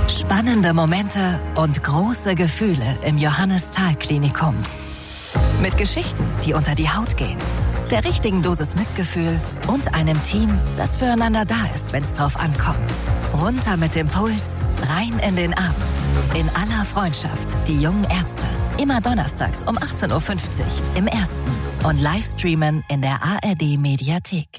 Spannende Momente und große Gefühle im Johannes-Thal-Klinikum. Mit Geschichten, die unter die Haut gehen, der richtigen Dosis Mitgefühl und einem Team, das füreinander da ist, wenn es drauf ankommt. Runter mit dem Puls, rein in den Abend. In aller Freundschaft, die jungen Ärzte. Immer donnerstags um 18.50 Uhr im Ersten und Livestreamen in der ARD-Mediathek.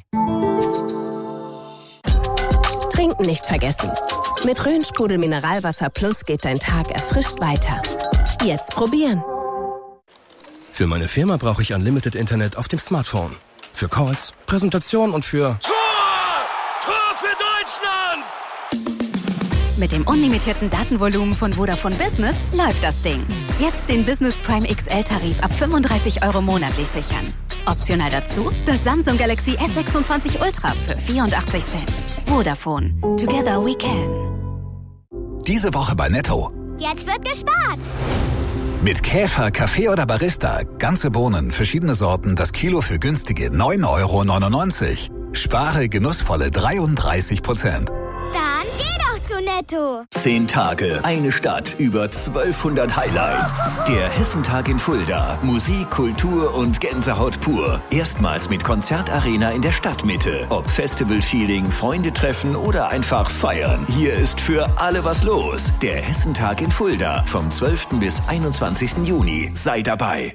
Trinken nicht vergessen. Mit Rhön-Sprudel Mineralwasser Plus geht dein Tag erfrischt weiter. Jetzt probieren. Für meine Firma brauche ich Unlimited Internet auf dem Smartphone. Für Calls, Präsentation und für... Tor für Deutschland! Mit dem unlimitierten Datenvolumen von Vodafone Business läuft das Ding. Jetzt den Business Prime XL-Tarif ab 35 € monatlich sichern. Optional dazu das Samsung Galaxy S26 Ultra für 84 Cent. Vodafone. Together we can. Diese Woche bei Netto. Jetzt wird gespart. Mit Käfer, Kaffee oder Barista. Ganze Bohnen, verschiedene Sorten, das Kilo für günstige 9,99 €. Spare genussvolle 33%. Dann geh doch zu Netto. 10 Tage, eine Stadt, über 1200 Highlights. Der Hessentag in Fulda. Musik, Kultur und Gänsehaut pur. Erstmals mit Konzertarena in der Stadtmitte. Ob Festival-Feeling, Freunde treffen oder einfach feiern. Hier ist für alle was los. Der Hessentag in Fulda. Vom 12. bis 21. Juni. Sei dabei.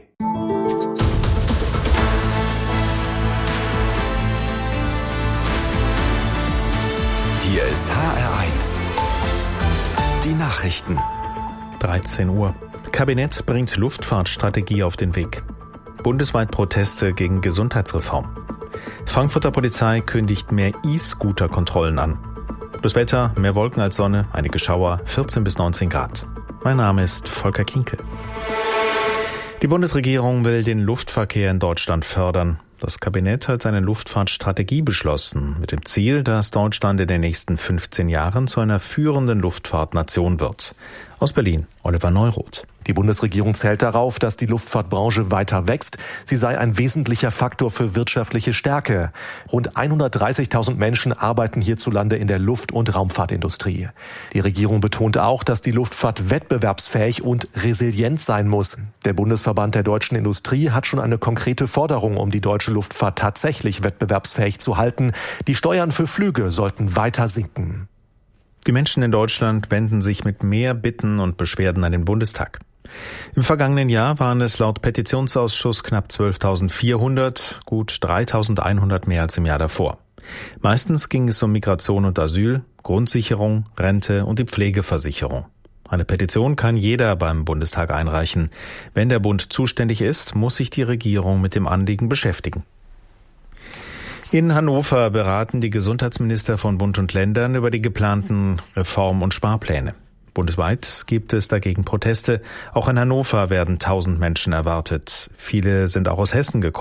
Hier ist HR1. Die Nachrichten. 13 Uhr. Kabinett bringt Luftfahrtstrategie auf den Weg. Bundesweit Proteste gegen Gesundheitsreform. Frankfurter Polizei kündigt mehr E-Scooter-Kontrollen an. Das Wetter, mehr Wolken als Sonne, einige Schauer, 14 bis 19 Grad. Mein Name ist Volker Kinkel. Die Bundesregierung will den Luftverkehr in Deutschland fördern. Das Kabinett hat eine Luftfahrtstrategie beschlossen, mit dem Ziel, dass Deutschland in den nächsten 15 Jahren zu einer führenden Luftfahrtnation wird. Aus Berlin, Oliver Neuroth. Die Bundesregierung zählt darauf, dass die Luftfahrtbranche weiter wächst. Sie sei ein wesentlicher Faktor für wirtschaftliche Stärke. Rund 130.000 Menschen arbeiten hierzulande in der Luft- und Raumfahrtindustrie. Die Regierung betont auch, dass die Luftfahrt wettbewerbsfähig und resilient sein muss. Der Bundesverband der deutschen Industrie hat schon eine konkrete Forderung, um die deutsche Luftfahrt tatsächlich wettbewerbsfähig zu halten. Die Steuern für Flüge sollten weiter sinken. Die Menschen in Deutschland wenden sich mit mehr Bitten und Beschwerden an den Bundestag. Im vergangenen Jahr waren es laut Petitionsausschuss knapp 12.400, gut 3.100 mehr als im Jahr davor. Meistens ging es um Migration und Asyl, Grundsicherung, Rente und die Pflegeversicherung. Eine Petition kann jeder beim Bundestag einreichen. Wenn der Bund zuständig ist, muss sich die Regierung mit dem Anliegen beschäftigen. In Hannover beraten die Gesundheitsminister von Bund und Ländern über die geplanten Reform- und Sparpläne. Bundesweit gibt es dagegen Proteste. Auch in Hannover werden 1000 Menschen erwartet. Viele sind auch aus Hessen gekommen.